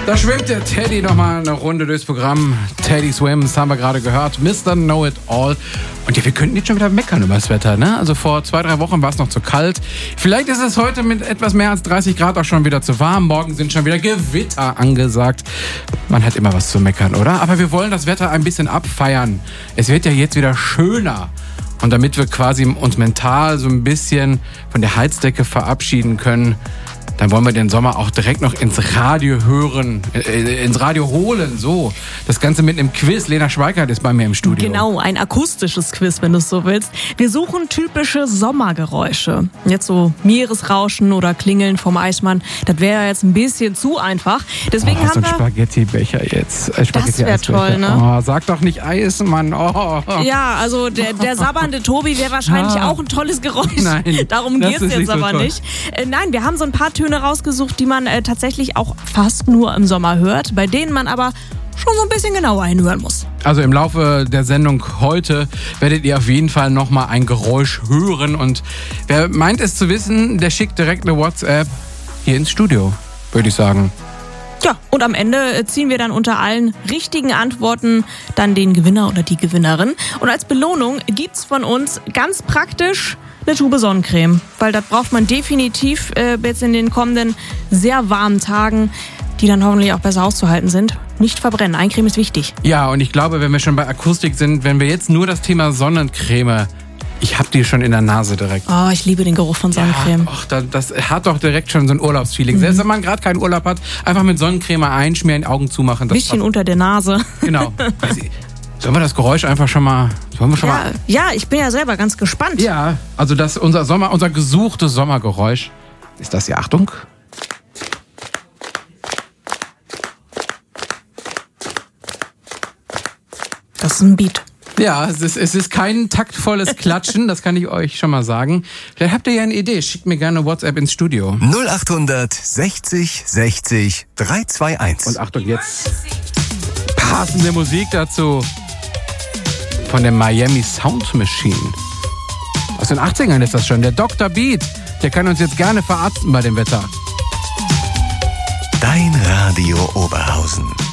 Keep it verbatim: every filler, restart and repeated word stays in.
Da schwimmt der Teddy nochmal eine Runde durchs Programm. Teddy Swims haben wir gerade gehört. Mister Know-It-All. Und ja, wir könnten jetzt schon wieder meckern über das Wetter, ne? Also vor zwei, drei Wochen war es noch zu kalt. Vielleicht ist es heute mit etwas mehr als dreißig Grad auch schon wieder zu warm. Morgen sind schon wieder Gewitter angesagt. Man hat immer was zu meckern, oder? Aber wir wollen das Wetter ein bisschen abfeiern. Es wird ja jetzt wieder schöner. Und damit wir quasi uns mental so ein bisschen von der Heizdecke verabschieden können, dann wollen wir den Sommer auch direkt noch ins Radio hören, äh, ins Radio holen, so. Das Ganze mit einem Quiz. Lena Schweikart ist bei mir im Studio. Genau, ein akustisches Quiz, wenn du es so willst. Wir suchen typische Sommergeräusche. Jetzt so Meeresrauschen oder Klingeln vom Eismann. Das wäre ja jetzt ein bisschen zu einfach. Deswegen oh, haben so ein wir... Spaghetti-Becher jetzt. Äh, Spaghetti das wäre toll, ne? Oh, sag doch nicht Eismann. Oh. Ja, also der, der sabbernde Tobi wäre wahrscheinlich ah. auch ein tolles Geräusch. Nein, darum geht es jetzt nicht aber so nicht. Äh, nein, wir haben so ein paar Töne rausgesucht, die man äh, tatsächlich auch fast nur im Sommer hört, bei denen man aber schon so ein bisschen genauer hinhören muss. Also im Laufe der Sendung heute werdet ihr auf jeden Fall nochmal ein Geräusch hören. Und wer meint es zu wissen, der schickt direkt eine WhatsApp hier ins Studio, würde ich sagen. Ja, und am Ende ziehen wir dann unter allen richtigen Antworten dann den Gewinner oder die Gewinnerin. Und als Belohnung gibt's von uns ganz praktisch eine Tube Sonnencreme. Weil das braucht man definitiv äh, jetzt in den kommenden sehr warmen Tagen, die dann hoffentlich auch besser auszuhalten sind. Nicht verbrennen, Eincreme ist wichtig. Ja, und ich glaube, wenn wir schon bei Akustik sind, wenn wir jetzt nur das Thema Sonnencreme... Ich hab die schon in der Nase direkt. Oh, ich liebe den Geruch von Sonnencreme. Ja, ach, das, das hat doch direkt schon so ein Urlaubsfeeling. Mhm. Selbst wenn man gerade keinen Urlaub hat, einfach mit Sonnencreme einschmieren, Augen zumachen. Ein bisschen unter der Nase. Genau. Sollen wir das Geräusch einfach schon mal... Sollen wir schon ja, mal? Ja, ich bin ja selber ganz gespannt. Ja, also das unser Sommer, unser gesuchtes Sommergeräusch. Ist das hier? Achtung. Das ist ein Beat. Ja, es ist, es ist kein taktvolles Klatschen, das kann ich euch schon mal sagen. Vielleicht habt ihr ja eine Idee, schickt mir gerne WhatsApp ins Studio. null acht sechzig sechzig drei zwei eins. Und Achtung, jetzt passende Musik dazu von der Miami Sound Machine. Aus den achtzigern ist das schon, der Doktor Beat. Der kann uns jetzt gerne verarzten bei dem Wetter. Dein Radio Oberhausen.